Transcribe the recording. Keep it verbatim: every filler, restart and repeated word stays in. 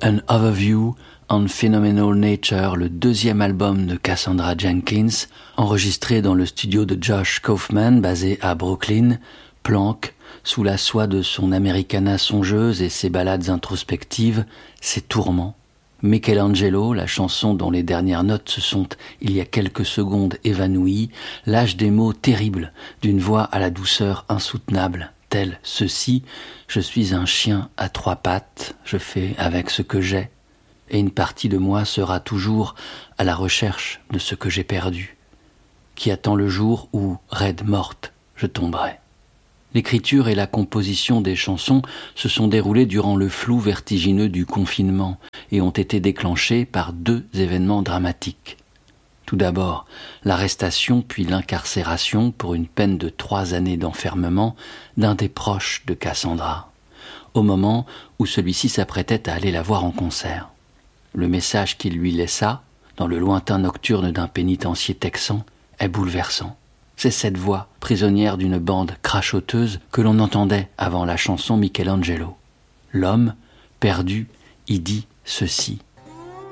An Overview on Phenomenal Nature, le deuxième album de Cassandra Jenkins, enregistré dans le studio de Josh Kaufman, basé à Brooklyn, planque, sous la soie de son Americana songeuse et ses ballades introspectives, ses tourments. Michelangelo, la chanson dont les dernières notes se sont, il y a quelques secondes, évanouies, lâche des mots terribles, d'une voix à la douceur insoutenable, telle ceci, je suis un chien à trois pattes, je fais avec ce que j'ai, et une partie de moi sera toujours à la recherche de ce que j'ai perdu, qui attend le jour où, raide morte, je tomberai. L'écriture et la composition des chansons se sont déroulées durant le flou vertigineux du confinement et ont été déclenchées par deux événements dramatiques. Tout d'abord, l'arrestation puis l'incarcération pour une peine de trois années d'enfermement d'un des proches de Cassandra, au moment où celui-ci s'apprêtait à aller la voir en concert. Le message qu'il lui laissa, dans le lointain nocturne d'un pénitencier texan, est bouleversant. C'est cette voix, prisonnière d'une bande crachoteuse, que l'on entendait avant la chanson Michelangelo. L'homme, perdu, y dit ceci.